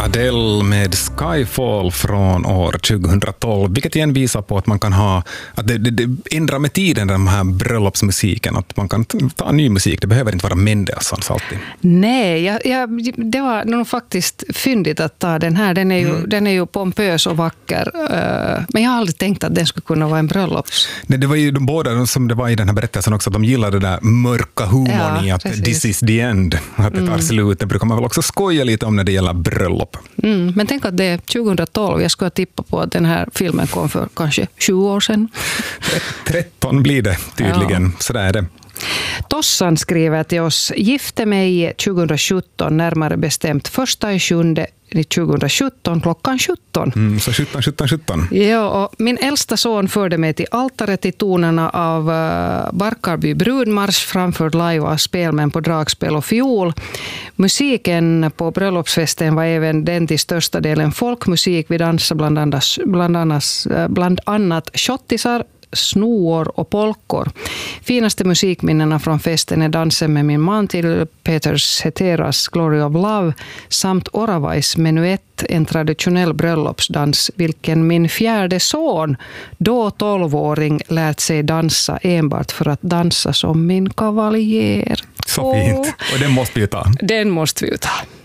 Adele med Skyfall från år 2012, vilket igen visar på att man kan ha, att det ändrar med tiden den här bröllopsmusiken, att man kan ta ny musik, det behöver inte vara Mendelssohns alltid. Nej, det var nog faktiskt fyndigt att ta den här, den är ju pompös och vacker, men jag har aldrig tänkt att den skulle kunna vara en bröllops. Nej, det var ju de båda som det var i den här berättelsen också, att de gillade det där mörka humorn i att precis. This is the end, att det tar slut. Det brukar man väl också skoja lite om när det gäller bröllop. Men tänk att det är 2012, jag skulle tippa på att den här filmen kom för kanske 20 år sedan. 13 blir det tydligen, så där är det. Tossan skriver till oss: gifte mig 2017, närmare bestämt 1/7/2017 klockan 17. Så 17. Ja, och min äldsta son förde mig till altaret i tonerna av Barkarby brudmarsch framförd live av spelmän på dragspel och fiol. Musiken på bröllopsfesten var även den till största delen folkmusik. Vi dansade bland annat shottisar, snor och polkor. Finaste musikminnena från festen är dansen med min man till Peters Heteras Glory of Love samt Oravais menuett, en traditionell bröllopsdans, vilken min fjärde son, då 12-åring, lärt sig dansa enbart för att dansa som min kavaljer. Så fint. Och den måste vi ju ta. Den måste vi ju ta.